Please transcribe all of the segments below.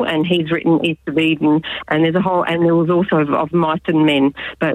and he's written East of Eden, and there was also of Mice and Men. But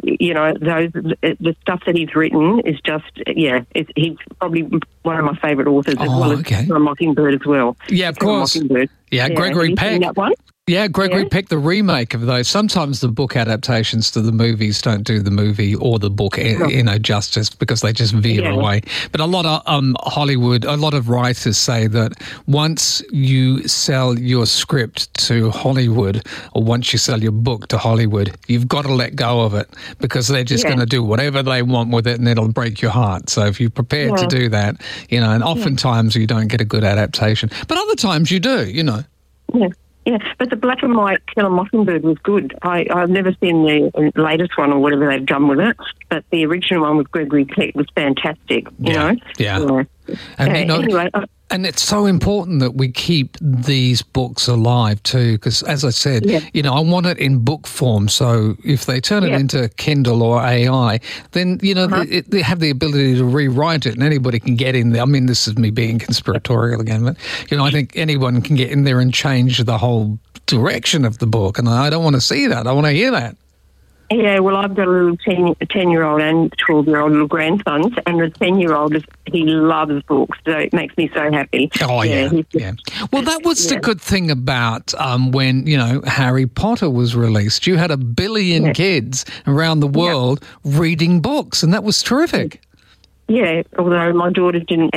the stuff that he's written is just he's probably one of my favourite authors, as well as Mockingbird as well. Yeah, of course. Yeah, Gregory Peck. Seen that one? Yeah, Gregory Peck, the remake of those. Sometimes the book adaptations to the movies don't do the movie or the book, justice, because they just veer away. But a lot of Hollywood, a lot of writers say that once you sell your script to Hollywood, or once you sell your book to Hollywood, you've got to let go of it, because they're just going to do whatever they want with it, and it'll break your heart. So if you're prepared to do that, and oftentimes you don't get a good adaptation, but other times you do, Yeah. Yeah, but the black and white Kill a Mockingbird was good. I've never seen the latest one or whatever they've done with it, but the original one with Gregory Peck was fantastic, you know? Yeah. And, anyway... And it's so important that we keep these books alive too, because as I said, I want it in book form. So if they turn it into Kindle or AI, then, they have the ability to rewrite it, and anybody can get in there. I mean, this is me being conspiratorial again, but, I think anyone can get in there and change the whole direction of the book. And I don't want to see that. I want to hear that. Yeah, well, I've got a little 10-year-old and 12-year-old little grandsons, and the 10-year-old, he loves books, so it makes me so happy. Oh, yeah. Well, that was the good thing about when, Harry Potter was released. You had 1 billion kids around the world reading books, and that was terrific. Yeah, although our daughter didn't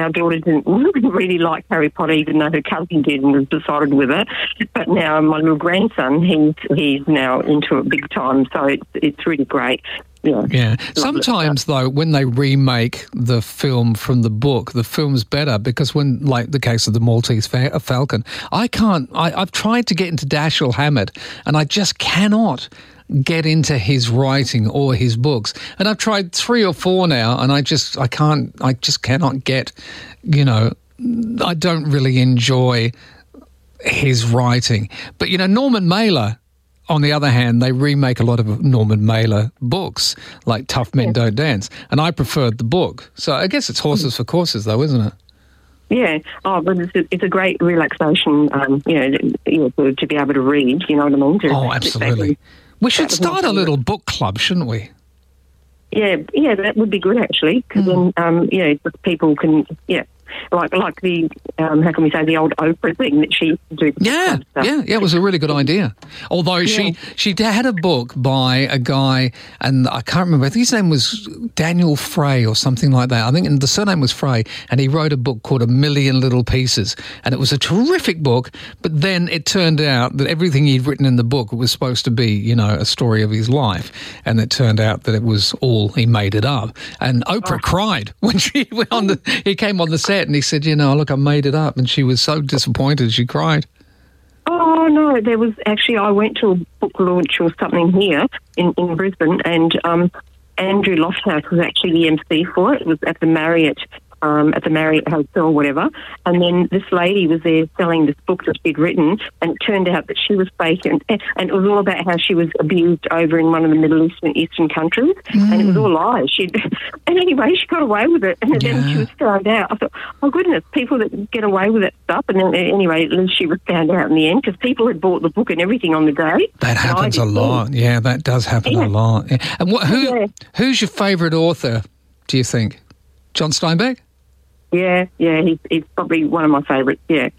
really like Harry Potter, even though her cousin did and was besotted with it. But now my little grandson, he's now into it big time, so it's really great. Yeah. Sometimes, though, when they remake the film from the book, the film's better, because when, like the case of the Maltese Falcon, I've tried to get into Dashiell Hammett, and I just cannot get into his writing or his books. And I've tried 3 or 4 now, and I just cannot get, I don't really enjoy his writing. But, Norman Mailer, on the other hand, they remake a lot of Norman Mailer books, like Tough Men Don't Dance, and I preferred the book. So I guess it's horses for courses, though, isn't it? Yeah. Oh, but it's a great relaxation, to be able to read, you know what I mean? Oh, absolutely. We should start a little book club, shouldn't we? Yeah, that would be good, actually, because then, people can, like the, how can we say, the old Oprah thing that she used to do. Yeah, it was a really good idea. Although she had a book by a guy, and I can't remember, I think his name was Daniel Frey or something like that. I think the surname was Frey, and he wrote a book called A Million Little Pieces, and it was a terrific book, but then it turned out that everything he'd written in the book was supposed to be, a story of his life, and it turned out that it was all, he made it up. And Oprah cried when he came on the set, and he said, look, I made it up. And she was so disappointed, she cried. Oh, no, there was actually, I went to a book launch or something here in Brisbane, and Andrew Lofthouse was actually the MC for it. It was at the Marriott Hotel or whatever. And then this lady was there selling this book that she'd written, and it turned out that she was fake, and it was all about how she was abused over in one of the Middle Eastern countries, and it was all lies. And anyway, she got away with it, and then she was found out. I thought, oh goodness, people that get away with that stuff. And then anyway, at least she was found out in the end, because people had bought the book and everything on the day. That happens a lot. Yeah, that does happen a lot. Yeah. And who's your favourite author, do you think? John Steinbeck? Yeah, he's probably one of my favourites. Yeah,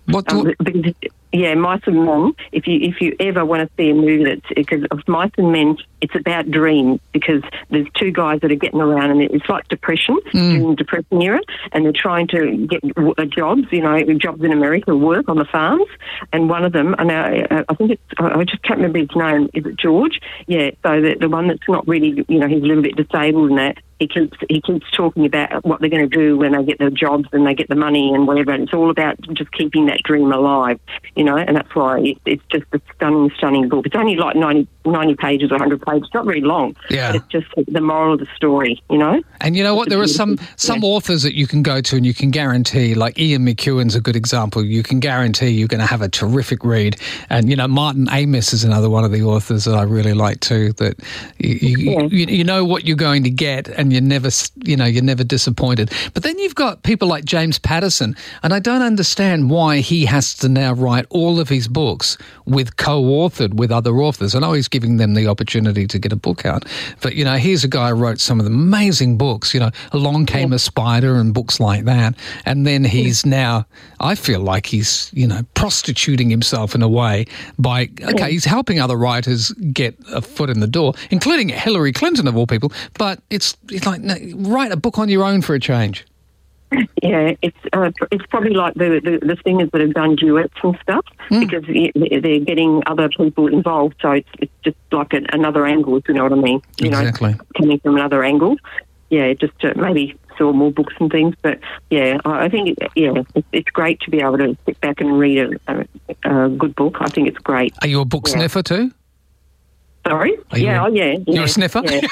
Mice and Men. If you ever want to see a movie because of Mice and Men, it's about dreams, because there's 2 guys that are getting around, and it's like depression during the Depression era, and they're trying to get jobs, jobs in America, work on the farms, and one of them, and I think I just can't remember his name. Is it George? Yeah. So the one that's not really, he's a little bit disabled, and that. He keeps talking about what they're going to do when they get their jobs and they get the money and whatever. And it's all about just keeping that dream alive, and that's why it's just a stunning book. It's only like 90 pages or 100 pages. It's not very long. Yeah. But it's just the moral of the story, And you know what? There are some authors that you can go to and you can guarantee, like Ian McEwan's a good example. You can guarantee you're going to have a terrific read. And, Martin Amis is another one of the authors that I really like too, that you know what you're going to get, and you're never disappointed. But then you've got people like James Patterson, and I don't understand why he has to now write all of his books with co-authored with other authors. I know he's giving them the opportunity to get a book out, but, you know, here's a guy who wrote some of the amazing books, you know, Along Came a Spider and books like that. And then he's now, I feel like he's, you know, prostituting himself in a way by, okay, he's helping other writers get a foot in the door, including Hillary Clinton of all people, but it's like, no, write a book on your own for a change. Yeah, it's probably like the singers that have done duets and stuff because they're getting other people involved. So it's just like another angle, if you know what I mean. Exactly. Coming from another angle. Yeah, just to maybe sell more books and things. But yeah, I think it's great to be able to sit back and read a good book. I think it's great. Are you a book sniffer too? Sorry? Yeah. You're a sniffer? Yeah.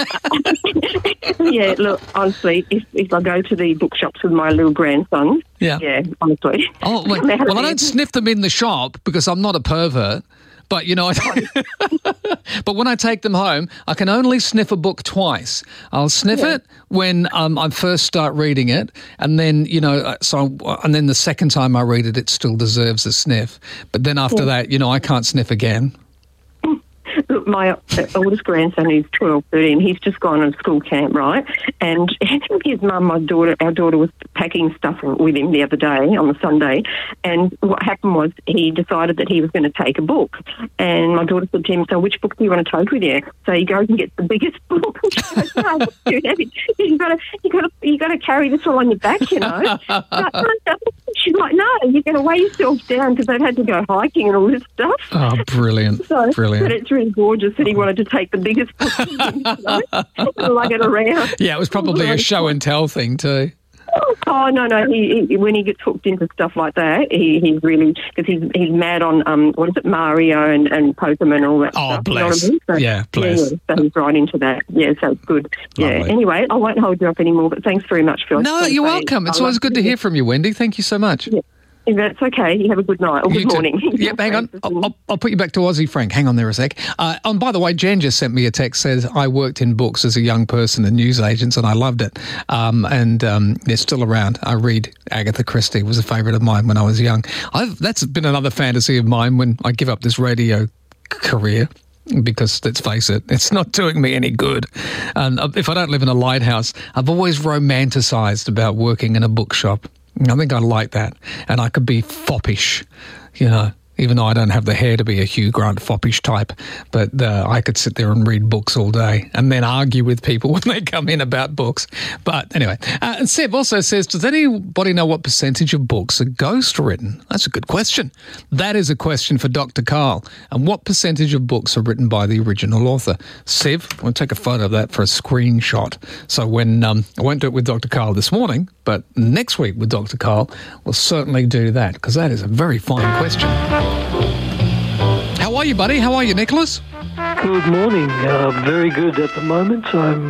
Yeah, look, honestly, if I go to the bookshops with my little grandson, honestly. Oh, wait. Well, I don't sniff them in the shop because I'm not a pervert. But, you know, but when I take them home, I can only sniff a book twice. I'll sniff it when I first start reading it, and then, you know, and then the second time I read it, it still deserves a sniff. But then after that, you know, I can't sniff again. Look, my oldest grandson, who's 12, 13, he's just gone on school camp, right? And his mum, our daughter was packing stuff with him the other day on the Sunday, and what happened was he decided that he was going to take a book. And my daughter said to him, so which book do you want to take with you? So he goes and gets the biggest book. You've got to carry this all on your back, you know. She's like, no, you're going to weigh yourself down because they've had to go hiking and all this stuff. Oh, brilliant. Brilliant. But it's really gorgeous that he wanted to take the biggest book with him, and lug it around. Yeah, it was probably a show and tell thing too. Oh, no. He when he gets hooked into stuff like that, he's really, because he's mad on, Mario and Pokemon and all that stuff. Oh, bless. You know what I mean? Yeah, bless. Yeah, so he's right into that. Yeah, so it's good. Yeah, Lovely. Anyway, I won't hold you up anymore, but thanks very much, Phil. No, you're welcome. It's always good to hear from you, Wendy. Thank you so much. Yeah. That's okay. You have a good night or good morning. Yeah, hang on. I'll put you back to Aussie Frank. Hang on there a sec. And by the way, Jen just sent me a text, says, I worked in books as a young person in newsagents and I loved it. And they're still around. I read Agatha Christie. It was a favourite of mine when I was young. That's been another fantasy of mine when I give up this radio career. Because, let's face it, it's not doing me any good. And if I don't live in a lighthouse, I've always romanticised about working in a bookshop. I think I like that. And I could be foppish, you know, even though I don't have the hair to be a Hugh Grant foppish type. But I could sit there and read books all day and then argue with people when they come in about books. But anyway, and Seb also says, does anybody know what percentage of books are ghost-written? That's a good question. That is a question for Dr. Karl. And what percentage of books are written by the original author? Sev, I'll take a photo of that for a screenshot. So when I won't do it with Dr. Karl this morning, but next week with Dr. Karl, we'll certainly do that because that is a very fine question. How are you, buddy? How are you, Nicholas? Good morning. Very good at the moment. I'm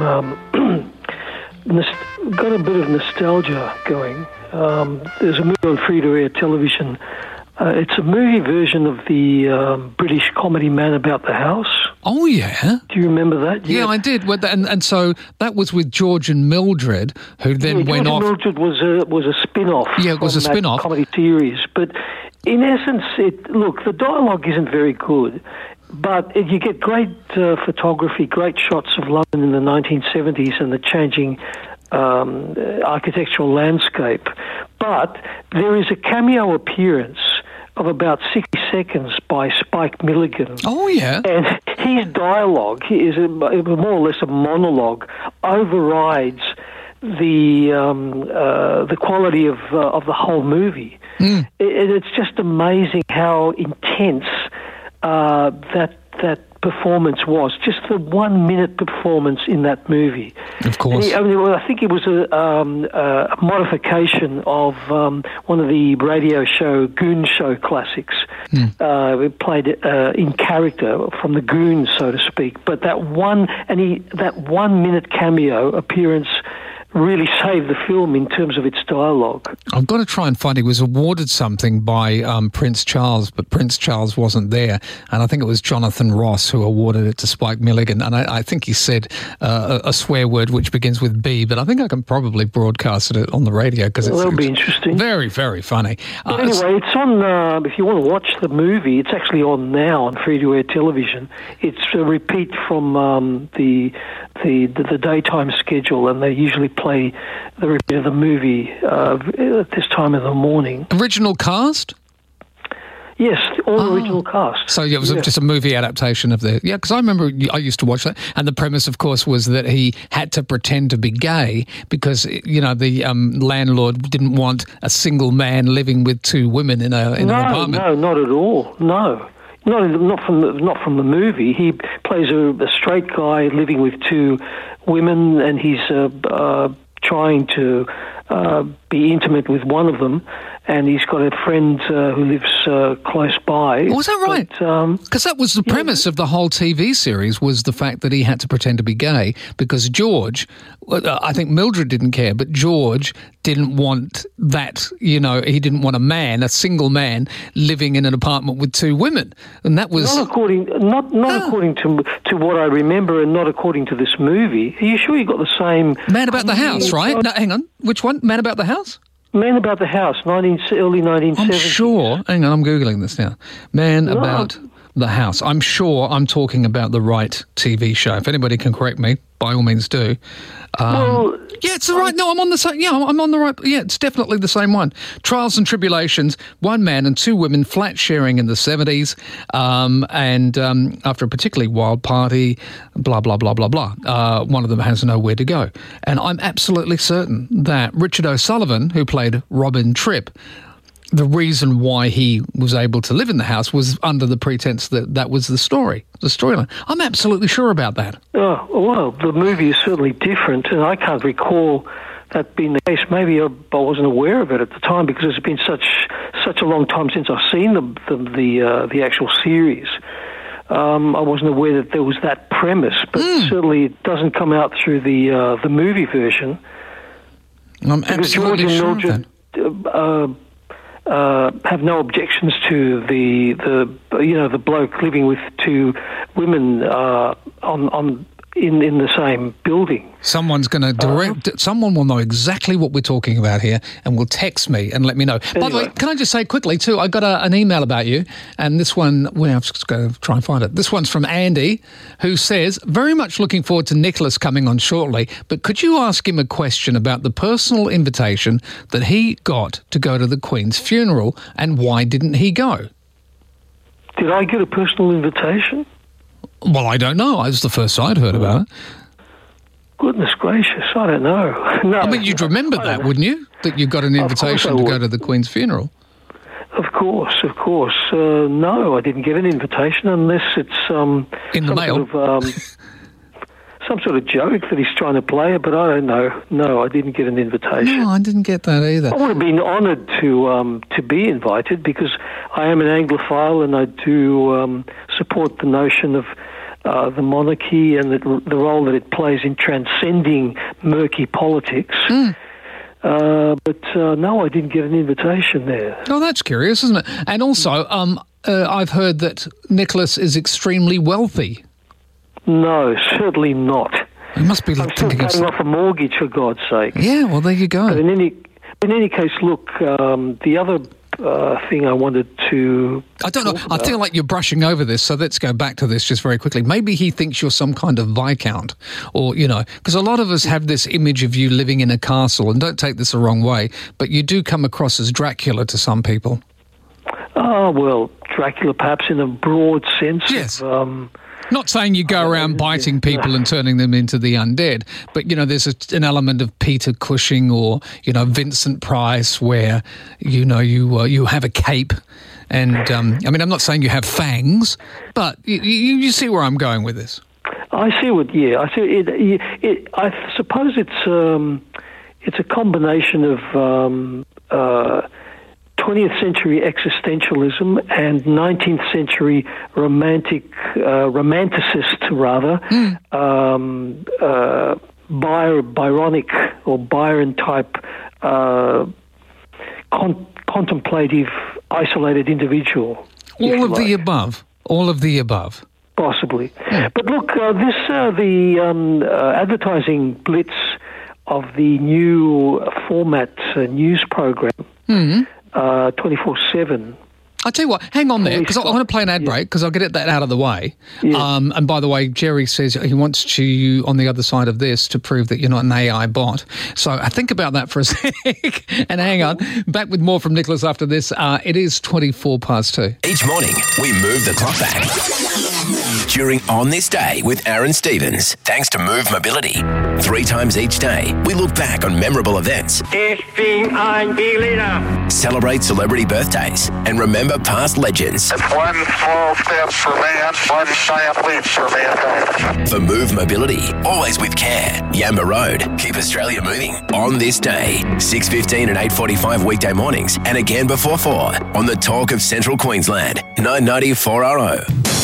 got a bit of nostalgia going. There's a movie on free-to-air television. It's a movie version of the British comedy Man About the House. Oh, yeah. Do you remember that? Yeah, I did. And so that was with George and Mildred, who then went off. George and Mildred was a spin-off. Yeah, it was a spin-off. Comedy series. But in essence, the dialogue isn't very good, but you get great photography, great shots of London in the 1970s and the changing architectural landscape. But there is a cameo appearance of about 60 seconds by Spike Milligan. Oh, yeah. And his dialogue is more or less a monologue, overrides the quality of the whole movie. It's just amazing how intense that performance was. Just the 1 minute performance in that movie. Of course. I think it was a modification of one of the radio show Goon Show classics. It played in character from the Goons, so to speak. But that 1 minute cameo appearance really saved the film in terms of its dialogue. I've got to try and find. He was awarded something by Prince Charles, but Prince Charles wasn't there, and I think it was Jonathan Ross who awarded it to Spike Milligan. And I think he said a swear word which begins with B, but I think I can probably broadcast it on the radio because that'll be interesting. Very, very funny. But anyway, it's on. If you want to watch the movie, it's actually on now on free-to-air television. It's a repeat from the daytime schedule, and they usually play the repeat of the movie at this time of the morning. Original cast? Yes, all original cast. So it was just a movie adaptation of the... Yeah, because I remember I used to watch that, and the premise, of course, was that he had to pretend to be gay because, the landlord didn't want a single man living with two women in an apartment. No, not at all, no. Not from the movie. He plays a straight guy living with two women, and he's trying to be intimate with one of them, and he's got a friend who lives close by. Oh, is that right? Because that was the premise of the whole TV series, was the fact that he had to pretend to be gay because George, I think Mildred didn't care, but George didn't want that, he didn't want a single man living in an apartment with two women. And that was... Not according to what I remember, and not according to this movie. Are you sure you got the same... Man About the House, right? No, hang on. Which one? Man About the House? Man About the House, early 1970s. I'm sure... Hang on, I'm Googling this now. About the House. I'm sure I'm talking about the right TV show. If anybody can correct me, by all means do. Yeah, it's the right... No, I'm on the same... Yeah, I'm on the right... Yeah, it's definitely the same one. Trials and Tribulations, one man and two women flat sharing in the 70s, and after a particularly wild party, blah, blah, blah, blah, blah, one of them has nowhere to go. And I'm absolutely certain that Richard O'Sullivan, who played Robin Tripp, the reason why he was able to live in the house was under the pretense that was the storyline. I'm absolutely sure about that. Oh, well, the movie is certainly different, and I can't recall that being the case. Maybe I wasn't aware of it at the time because it's been such a long time since I've seen the actual series. I wasn't aware that there was that premise, but certainly it doesn't come out through the movie version. I'm absolutely sure of that. Have no objections to the bloke living with two women in the same building. Someone's going to direct... Someone will know exactly what we're talking about here and will text me and let me know. Anyway. By the way, can I just say quickly, too, I got an email about you, and this one... Well, I'm just going to try and find it. This one's from Andy, who says, very much looking forward to Nicholas coming on shortly, but could you ask him a question about the personal invitation that he got to go to the Queen's funeral, and why didn't he go? Did I get a personal invitation? Well, I don't know. It was the first I'd heard about it. Goodness gracious, I don't know. No, I mean, you'd remember that, wouldn't you? That you got an invitation to go to the Queen's funeral. Of course. No, I didn't get an invitation unless it's... in the mail? Some sort of joke that he's trying to play, but I don't know. No, I didn't get an invitation. No, I didn't get that either. I would have been honoured to be invited because I am an Anglophile and I do support the notion of the monarchy and the role that it plays in transcending murky politics. But no, I didn't get an invitation there. Oh, that's curious, isn't it? And also, I've heard that Nicholas is extremely wealthy. No, certainly not. He must be I'm still paying off a mortgage, for God's sake. Yeah, well, there you go. But in any case, look, the other thing I wanted to... I don't know. I feel like you're brushing over this, so let's go back to this just very quickly. Maybe he thinks you're some kind of Viscount, or, because a lot of us have this image of you living in a castle, and don't take this the wrong way, but you do come across as Dracula to some people. Oh, well, Dracula perhaps in a broad sense. Yes. Not saying you go around biting people and turning them into the undead, but, there's an element of Peter Cushing or, Vincent Price where, you have a cape and, I'm not saying you have fangs, but you see where I'm going with this. I see it. I suppose it's a combination of 20th century existentialism and 19th century romanticist Byronic or Byron type contemplative, isolated individual. All of the above. All of the above. Possibly. Yeah. But look, the advertising blitz of the new format news program, 24/7. I'll tell you what, hang on there, because I want to play an ad break, because I'll get that out of the way. Yeah. And by the way, Jerry says he wants you on the other side of this to prove that you're not an AI bot. So I think about that for a sec and hang on. Back with more from Nicholas after this. It is 2:24. Each morning, we move the clock back. During On This Day with Aaron Stevens, thanks to Move Mobility. 3 times each day, we look back on memorable events, celebrate celebrity birthdays, and remember past legends. It's one small step for man, one giant leap for mankind. For Move Mobility, always with care. Yamba Road, keep Australia moving. On This Day, 6:15 and 8:45 weekday mornings, and again before 4 on the Talk of Central Queensland, 990 4RO.